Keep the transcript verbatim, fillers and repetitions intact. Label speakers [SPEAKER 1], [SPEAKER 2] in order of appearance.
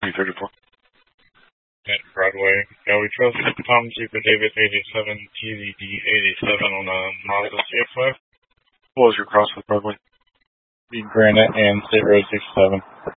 [SPEAKER 1] three thirty-four.
[SPEAKER 2] At Broadway. Yeah, we trust Tom Super Davis eighty-seven, T Z D eighty-seven on a Mazda C X five.
[SPEAKER 1] What was your cross with Broadway?
[SPEAKER 2] Be Granite and State Road sixty-seven.